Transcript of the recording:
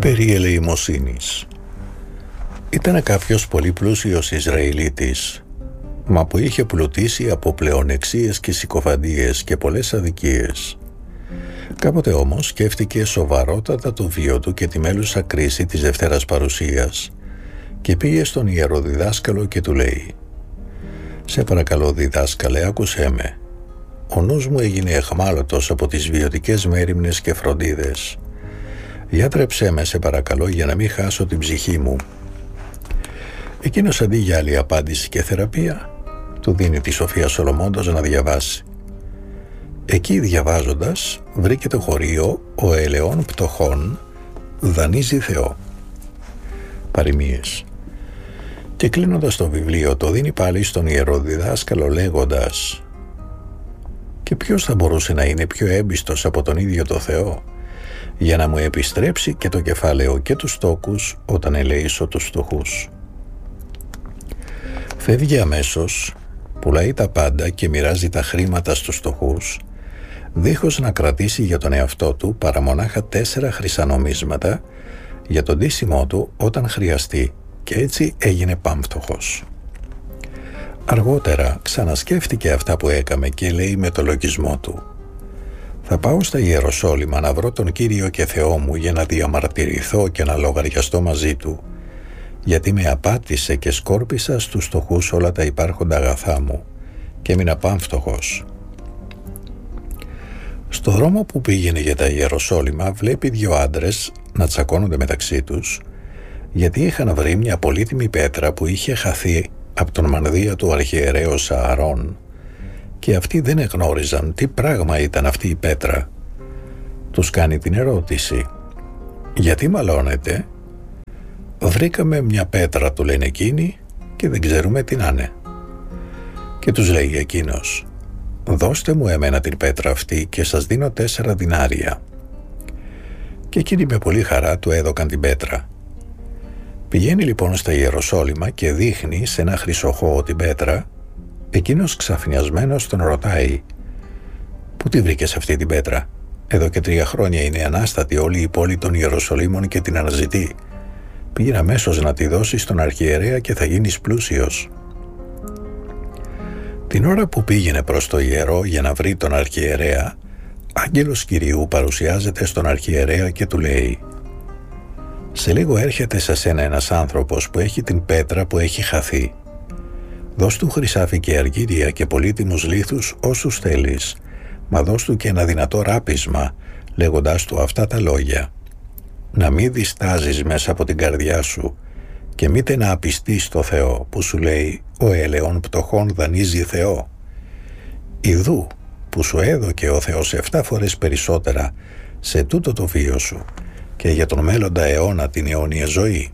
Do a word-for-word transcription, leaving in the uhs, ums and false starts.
Περί ελεημοσύνης. Ήταν κάποιος πολύ πλούσιος Ισραηλίτης, μα που είχε πλουτίσει από πλεονεξίες και συκοφαντίες και πολλές αδικίες. Κάποτε όμως σκέφτηκε σοβαρότατα το βίο του και τη μέλουσα κρίση της Δευτέρας Παρουσίας και πήγε στον ιεροδιδάσκαλο και του λέει: «Σε παρακαλώ διδάσκαλε, άκουσέ με. Ο νους μου έγινε αιχμάλωτος από τις βιωτικές μέριμνες και φροντίδες. Γιατρέψέ με σε παρακαλώ για να μην χάσω την ψυχή μου». Εκείνος αντί για άλλη απάντηση και θεραπεία, του δίνει τη Σοφία Σολομώντος να διαβάσει. Εκεί διαβάζοντας βρήκε το χωρίο «Ο ελαιών πτωχών δανείζει Θεό». Παροιμίες. Και κλείνοντας το βιβλίο το δίνει πάλι στον ιεροδιδάσκαλο λέγοντας: «Και ποιος θα μπορούσε να είναι πιο έμπιστος από τον ίδιο το Θεό, για να μου επιστρέψει και το κεφάλαιο και τους τόκους όταν ελεήσω τους φτωχούς». Φεύγει αμέσως, πουλάει τα πάντα και μοιράζει τα χρήματα στους φτωχούς, δίχως να κρατήσει για τον εαυτό του παρά μονάχα τέσσερα χρυσά νομίσματα για τον ντύσιμό του όταν χρειαστεί, και έτσι έγινε πάμφτωχος. Αργότερα ξανασκέφτηκε αυτά που έκαμε και λέει με το λογισμό του: «Θα πάω στα Ιεροσόλυμα να βρω τον Κύριο και Θεό μου για να διαμαρτυρηθώ και να λογαριαστώ μαζί του, γιατί με απάτησε και σκόρπισα στους φτωχούς όλα τα υπάρχοντα αγαθά μου και έμεινα πάμφτωχος». Στο δρόμο που πήγαινε για τα Ιεροσόλυμα βλέπει δύο άντρες να τσακώνονται μεταξύ τους, γιατί είχαν βρει μια πολύτιμη πέτρα που είχε χαθεί από τον μανδύα του αρχιερέως Ααρών και αυτοί δεν εγνώριζαν τι πράγμα ήταν αυτή η πέτρα. Τους κάνει την ερώτηση: «Γιατί μαλώνετε?» «Βρήκαμε μια πέτρα», του λένε εκείνοι, «και δεν ξέρουμε τι να είναι». Και τους λέει εκείνος: «Δώστε μου εμένα την πέτρα αυτή και σας δίνω τέσσερα δινάρια». Και εκείνοι με πολύ χαρά του έδωκαν την πέτρα. Πηγαίνει λοιπόν στα Ιεροσόλυμα και δείχνει σε ένα χρυσοχώο την πέτρα. Εκείνος ξαφνιασμένος τον ρωτάει: «Πού τη βρήκες αυτή την πέτρα? Εδώ και τρία χρόνια είναι ανάστατη όλη η πόλη των Ιεροσολύμων και την αναζητεί. Πήγαινε αμέσως να τη δώσεις στον αρχιερέα και θα γίνεις πλούσιος». Την ώρα που πήγαινε προς το ιερό για να βρει τον αρχιερέα, άγγελος Κυρίου παρουσιάζεται στον αρχιερέα και του λέει: «Σε λίγο έρχεται σε σένα ένας άνθρωπος που έχει την πέτρα που έχει χαθεί. Δώσ' του χρυσάφι και αργύρια και πολύτιμους λίθους όσους θέλεις, μα δώσ' του και ένα δυνατό ράπισμα, λέγοντάς του αυτά τα λόγια: να μην διστάζεις μέσα από την καρδιά σου και μήτε να απιστείς στο Θεό που σου λέει «Ο ελαιών πτωχών δανείζει Θεό». Ιδού που σου έδωκε ο Θεός εφτά φορές περισσότερα σε τούτο το βίο σου και για τον μέλλοντα αιώνα την αιώνια ζωή.